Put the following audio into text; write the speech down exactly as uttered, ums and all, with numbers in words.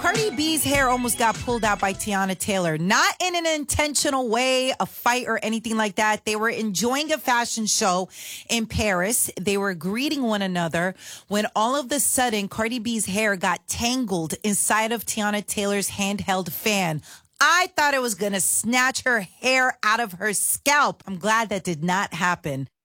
Cardi B's hair almost got pulled out by Teyana Taylor. Not in an intentional way, a fight or anything like that. They were enjoying a fashion show in Paris. They were greeting one another when all of a sudden Cardi B's hair got tangled inside of Teyana Taylor's handheld fan. I thought it was going to snatch her hair out of her scalp. I'm glad that did not happen.